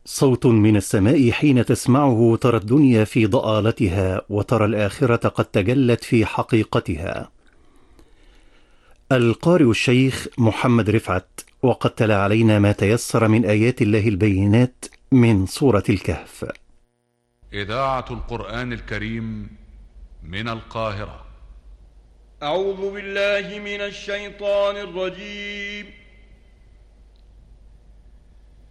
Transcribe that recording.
صوت من السماء حين تسمعه ترى الدنيا في ضآلتها وترى الآخرة قد تجلت في حقيقتها. القارئ الشيخ محمد رفعت، وقد تلا علينا ما تيسر من آيات الله البينات من سورة الكهف. إذاعة القرآن الكريم من القاهرة. أعوذ بالله من الشيطان الرجيم.